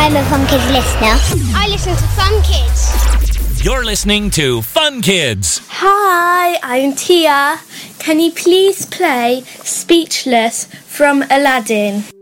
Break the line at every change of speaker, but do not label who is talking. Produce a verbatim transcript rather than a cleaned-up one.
I'm a Fun Kids listener. I listen to Fun Kids.
You're listening to Fun Kids.
Hi, I'm Tia. Can you please play Speechless from Aladdin?